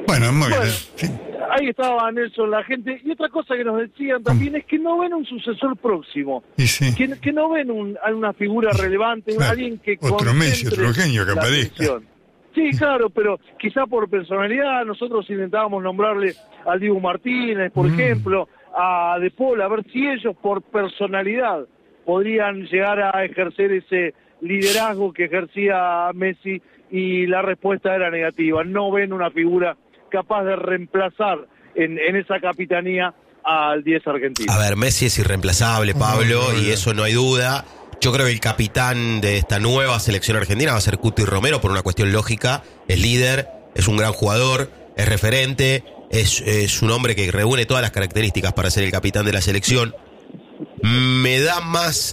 Bueno, muy bien. Bueno, Sí. ahí estaba Nelson, la gente. Y otra cosa que nos decían también es que no ven un sucesor próximo. Y sí. Que no ven una figura relevante, Claro. alguien que Otro Messi, concentre otro genio que la aparezca. atención. Sí, claro, pero quizá por personalidad nosotros intentábamos nombrarle al Dibu Martínez, por ejemplo, a De Paul, a ver si ellos por personalidad podrían llegar a ejercer ese liderazgo que ejercía Messi, y la respuesta era negativa. No ven una figura capaz de reemplazar en esa capitanía al 10 argentino. A ver, Messi es irreemplazable, Pablo, y eso no hay duda. Yo creo que el capitán de esta nueva selección argentina va a ser Cuti Romero por una cuestión lógica. Es líder, es un gran jugador, es referente, es un hombre que reúne todas las características para ser el capitán de la selección. Me da más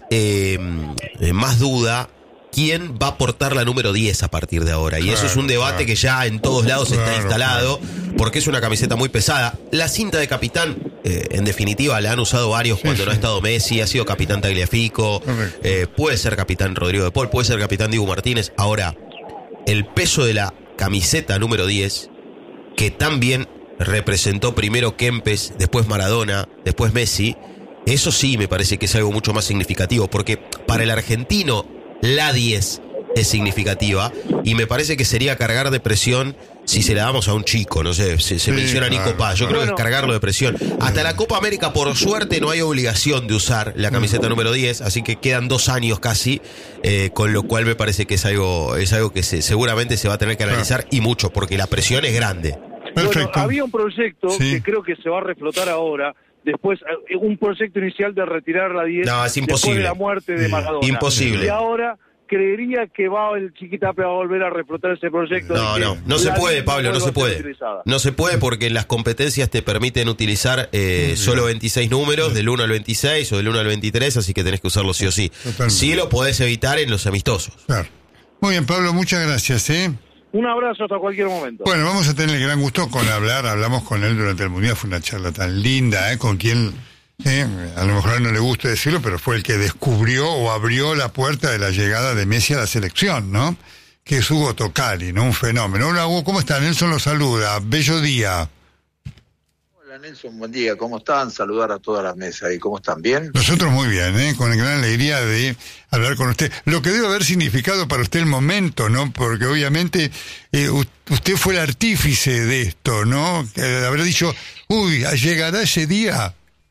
duda quién va a portar la número 10 a partir de ahora. Y eso es un debate que ya en todos lados está instalado, porque es una camiseta muy pesada. La cinta de capitán, en definitiva, la han usado varios cuando no ha estado Messi. Ha sido capitán Tagliafico, puede ser capitán Rodrigo de Paul, puede ser capitán Dibu Martínez. Ahora, el peso de la camiseta número 10, que también representó primero Kempes, después Maradona, después Messi, eso sí me parece que es algo mucho más significativo, porque para el argentino la 10 es significativa, y me parece que sería cargar de presión si se la damos a un chico, no sé, se menciona a Nico Paz, yo creo que es cargarlo de presión. Hasta la Copa América, por suerte, no hay obligación de usar la camiseta número 10, así que quedan 2 años casi, con lo cual me parece que es algo que seguramente se va a tener que analizar, y mucho, porque la presión es grande. Bueno, había un proyecto que creo que se va a reflotar ahora. Después, un proyecto inicial de retirar la 10 no, es imposible. Después de la muerte de Maradona. Imposible. Y ahora creería que el Chiquitapia va a volver a reflotar ese proyecto. No se puede, Pablo, no se puede. No se puede, porque las competencias te permiten utilizar solo 26 números, del 1 al 26 o del 1 al 23, así que tenés que usarlo sí o sí. Totalmente. Sí lo podés evitar en los amistosos. Claro. Muy bien, Pablo, muchas gracias, Un abrazo hasta cualquier momento. Bueno, vamos a tener el gran gusto hablamos con él durante el Mundial, fue una charla tan linda, con quien, a lo mejor no le gusta decirlo, pero fue el que descubrió o abrió la puerta de la llegada de Messi a la selección, ¿no? Que es Hugo Tocali, ¿no? Un fenómeno. Hola, Hugo, ¿cómo está? Nelson lo saluda, bello día. Hola Nelson, buen día, ¿cómo están? Saludar a toda la mesa, ¿y cómo están? ¿Bien? Nosotros muy bien, con gran alegría de hablar con usted. Lo que debe haber significado para usted el momento, ¿no? Porque obviamente usted fue el artífice de esto, ¿no? Habrá dicho, llegará ese día.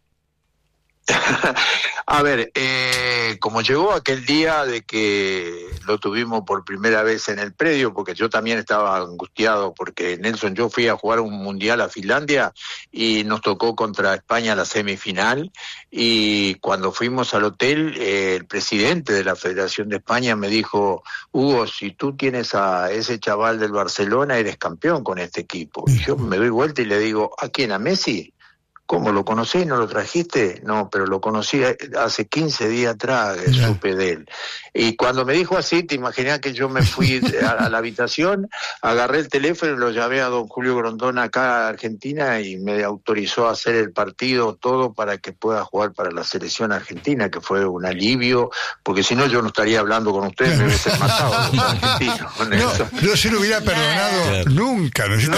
A ver, como llegó aquel día de que lo tuvimos por primera vez en el predio, porque yo también estaba angustiado, porque Nelson, yo fui a jugar un mundial a Finlandia y nos tocó contra España la semifinal, y cuando fuimos al hotel, el presidente de la Federación de España me dijo, Hugo, si tú tienes a ese chaval del Barcelona, eres campeón con este equipo. Y yo me doy vuelta y le digo, ¿a quién? ¿A Messi? ¿Cómo lo conocí? ¿No lo trajiste? No, pero lo conocí hace 15 días atrás, supe de él. Y cuando me dijo así, te imaginas que yo me fui a la habitación, agarré el teléfono y lo llamé a don Julio Grondona acá a Argentina, y me autorizó a hacer el partido, todo para que pueda jugar para la selección argentina, que fue un alivio, porque si no yo no estaría hablando con ustedes, me hubiesen matado los argentinos. No se lo hubiera perdonado nunca, ¿no?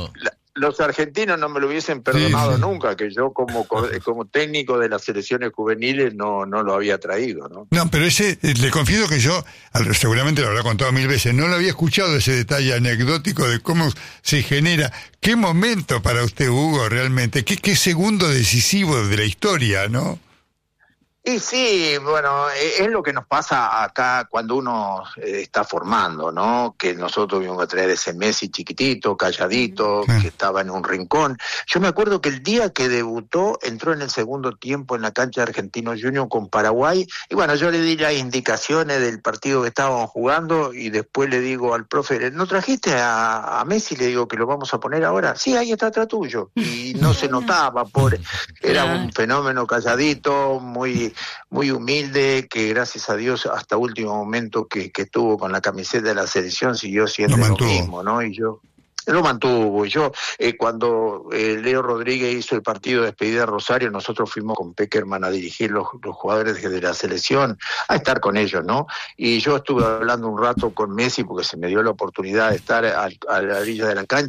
Los argentinos no me lo hubiesen perdonado nunca, que yo como técnico de las selecciones juveniles no lo había traído, ¿no? No, pero le confieso que yo, seguramente lo habrá contado 1000 veces, no lo había escuchado, ese detalle anecdótico de cómo se genera. ¿Qué momento para usted, Hugo, realmente? ¿Qué segundo decisivo de la historia, no? Y sí, bueno, es lo que nos pasa acá cuando uno está formando, ¿no? Que nosotros íbamos a traer ese Messi chiquitito, calladito, que estaba en un rincón. Yo me acuerdo que el día que debutó, entró en el segundo tiempo en la cancha de Argentino Junior con Paraguay, y bueno, yo le di las indicaciones del partido que estábamos jugando, y después le digo al profe, ¿no trajiste a Messi? Le digo que lo vamos a poner ahora. Sí, ahí está atrás tuyo. Y no se notaba, pobre. Era un fenómeno calladito, muy humilde, que gracias a Dios hasta último momento que estuvo con la camiseta de la selección siguió siendo lo mismo, ¿no? Y yo lo mantuvo. Y yo, cuando Leo Rodríguez hizo el partido de despedida de Rosario, nosotros fuimos con Peckerman a dirigir los jugadores de la selección, a estar con ellos, ¿no? Y yo estuve hablando un rato con Messi, porque se me dio la oportunidad de estar a la orilla de la cancha,